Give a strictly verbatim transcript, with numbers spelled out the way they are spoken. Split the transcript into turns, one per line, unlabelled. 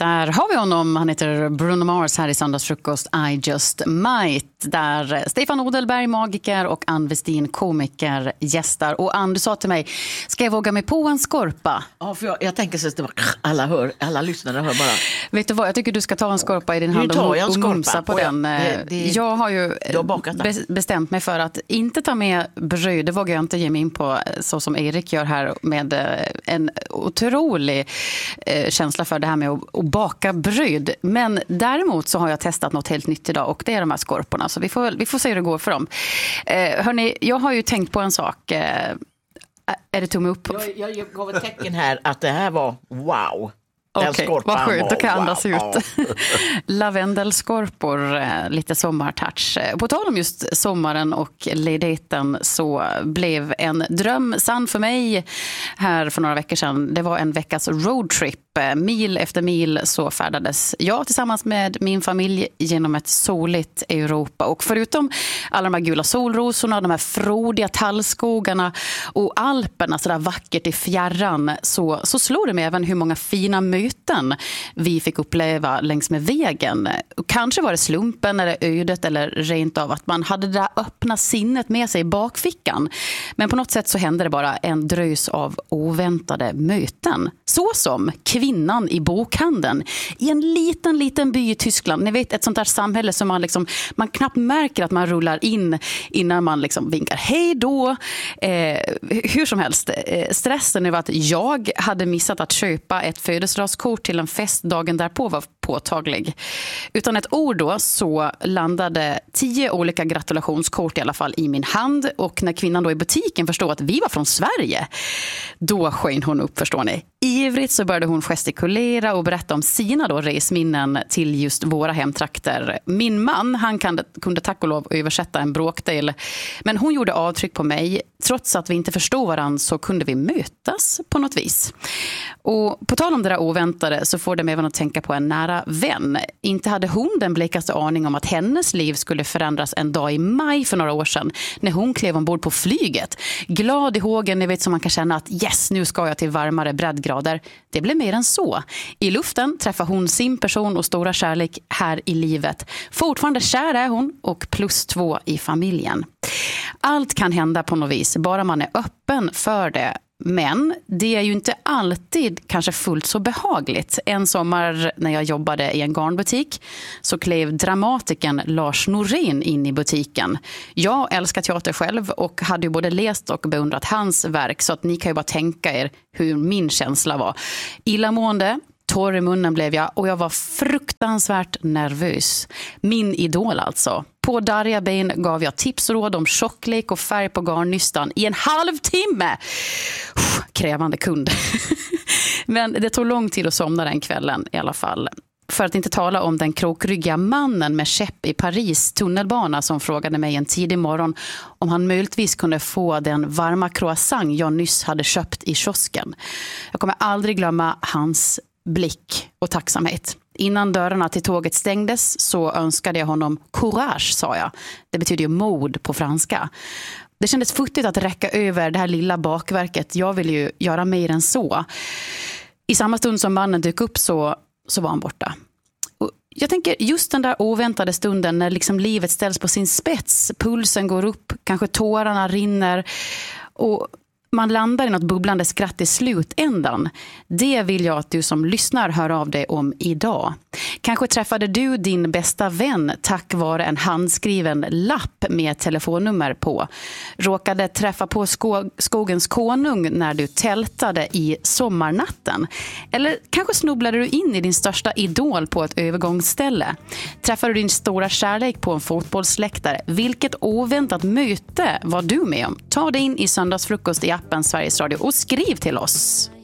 Där har vi honom, han heter Bruno Mars här i Söndagsfrukost I Just Might, där Stefan Odelberg, magiker, och Ann Westin, komiker, gästar. Och Ann, du sa till mig, ska jag våga mig på en skorpa?
Ja, för jag, jag tänker så att det var, alla hör, alla lyssnare hör bara.
Vet du vad, jag tycker du ska ta en skorpa i din hand och, och mumsa på den. Jag, det, det, jag har ju har bestämt mig för att inte ta med bröd, det vågar jag inte ge mig in på så som Erik gör här, med en otrolig eh, känsla för det här med att, att baka bröd. Men däremot så har jag testat något helt nytt idag, och det är de här skorporna. Så vi får, vi får se hur det går för dem. Eh, hörni, jag har ju tänkt på en sak. Eh, är det tumme upp?
Jag, jag gav ett tecken här att det här var wow.
Okej, okay, vad skönt, då kan jag andas
wow.
ut. Lavendelskorpor, lite sommartouch. På tal om just sommaren och ledigheten så blev en dröm sann för mig här för några veckor sedan. Det var en veckas roadtrip. Mil efter mil så färdades jag tillsammans med min familj genom ett soligt Europa. Och förutom alla de här gula solrosorna, de här frodiga tallskogarna och Alperna så där vackert i fjärran, så, så slog det mig även hur många fina möten vi fick uppleva längs med vägen. Och kanske var det slumpen eller ödet eller rent av att man hade det där öppna sinnet med sig i bakfickan. Men på något sätt så hände det bara en drös av oväntade möten. Så som kvinnan i bokhandeln i en liten, liten by i Tyskland. Ni vet, ett sånt där samhälle som man, liksom, man knappt märker att man rullar in innan man liksom vinkar hej då. Eh, hur som helst, eh, stressen över att jag hade missat att köpa ett födelsedagskort till en fest dagen därpå var påtaglig. Utan ett ord då så landade tio olika gratulationskort i alla fall i min hand, och när kvinnan då i butiken förstod att vi var från Sverige, då sken hon upp, förstår ni. Ivrigt så började hon gestikulera och berätta om sina då resminnen till just våra hemtrakter. Min man, han kunde, kunde tack och lov översätta en bråkdel, men hon gjorde avtryck på mig. Trots att vi inte förstod varandra så kunde vi mötas på något vis. Och på tal om det där oväntade så får det mig även att tänka på en nära vän. Inte hade hon den blekaste aning om att hennes liv skulle förändras en dag i maj för några år sedan när hon klev ombord på flyget. Glad i hågen, ni vet, som man kan känna att yes, nu ska jag till varmare breddgrader. Det blev mer än så. I luften träffar hon sin person och stora kärlek här i livet. Fortfarande kär är hon, och plus två i familjen. Allt kan hända på något vis, bara man är öppen för det. Men det är ju inte alltid kanske fullt så behagligt. En sommar när jag jobbade i en garnbutik så klev dramatikern Lars Norén in i butiken. Jag älskar teater själv och hade ju både läst och beundrat hans verk, så att ni kan ju bara tänka er hur min känsla var. Illamående, torr i munnen blev jag, och jag var fruktansvärt nervös. Min idol alltså. På darriga ben gav jag tips och råd om tjocklek och färg på garnnystan i en halvtimme. Krävande kund. Men det tog lång tid att somna den kvällen i alla fall. För att inte tala om den krokryggiga mannen med käpp i Paris tunnelbana som frågade mig en tidig morgon om han möjligtvis kunde få den varma croissant jag nyss hade köpt i kiosken. Jag kommer aldrig glömma hans blick och tacksamhet. Innan dörrarna till tåget stängdes så önskade jag honom courage, sa jag. Det betyder ju mod på franska. Det kändes futtigt att räcka över det här lilla bakverket. Jag ville ju göra mer än så. I samma stund som mannen dök upp så, så var han borta. Och jag tänker just den där oväntade stunden när liksom livet ställs på sin spets. Pulsen går upp, kanske tårarna rinner och man landar i något bubblande skratt i slutändan. Det vill jag att du som lyssnar hör av dig om idag. Kanske träffade du din bästa vän tack vare en handskriven lapp med telefonnummer på. Råkade träffa på sko- skogens konung när du tältade i sommarnatten. Eller kanske snubblade du in i din största idol på ett övergångsställe. Träffade du din stora kärlek på en fotbollsläktare. Vilket oväntat möte var du med om? Ta dig in i Söndagsfrukost i appen Sveriges Radio och skriv till oss.